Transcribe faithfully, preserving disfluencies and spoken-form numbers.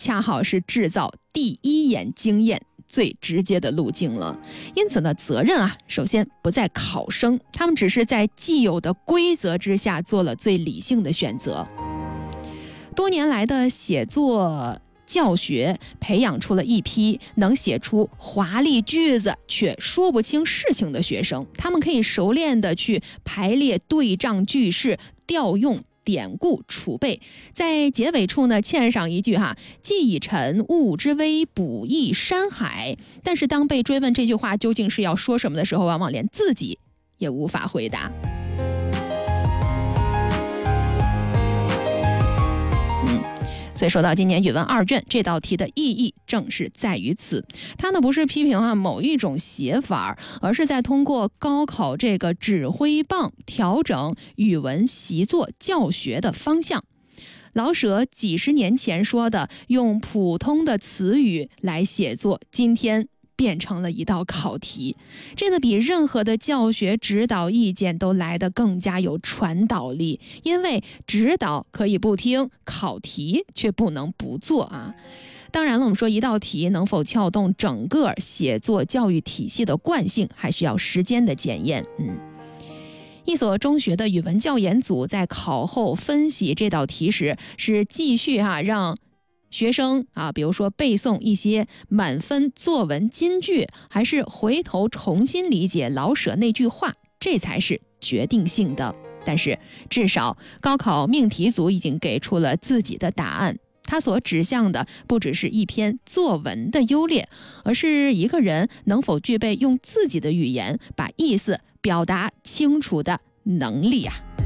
恰好是制造第一眼经验最直接的路径了。因此呢，责任啊，首先不在考生，他们只是在既有的规则之下做了最理性的选择。多年来的写作教学培养出了一批能写出华丽句子却说不清事情的学生，他们可以熟练地去排列对仗句式，调用典故储备，在结尾处呢嵌上一句哈，既以臣物之危，补益山海。但是当被追问这句话究竟是要说什么的时候，往往连自己也无法回答。所以说到今年语文二卷这道题的意义正是在于此，它呢不是批评啊某一种写法，而是在通过高考这个指挥棒调整语文习作教学的方向。老舍几十年前说的用普通的词语来写作，今天变成了一道考题，这个比任何的教学指导意见都来得更加有传导力，因为指导可以不听，考题却不能不做啊。当然了，我们说一道题能否撬动整个写作教育体系的惯性，还需要时间的检验。嗯，一所中学的语文教研组在考后分析这道题时，是继续哈、啊、让学生啊，比如说背诵一些满分作文金句，还是回头重新理解老舍那句话，这才是决定性的。但是至少高考命题组已经给出了自己的答案，它所指向的不只是一篇作文的优劣，而是一个人能否具备用自己的语言把意思表达清楚的能力啊。